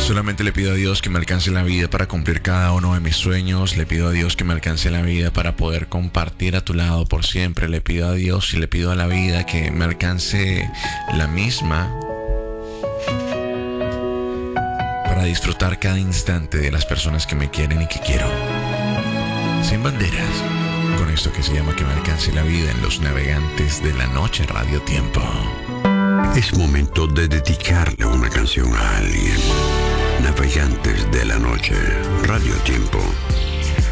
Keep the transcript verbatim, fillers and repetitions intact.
Solamente le pido a Dios que me alcance la vida para cumplir cada uno de mis sueños. Le pido a Dios que me alcance la vida para poder compartir a tu lado por siempre. Le pido a Dios y le pido a la vida que me alcance la misma para disfrutar cada instante de las personas que me quieren y que quiero. Sin banderas, con esto que se llama Que me alcance la vida en Los Navegantes de la Noche Radio Tiempo. Es momento de dedicarle una canción a alguien. Navegantes de la Noche Radio Tiempo.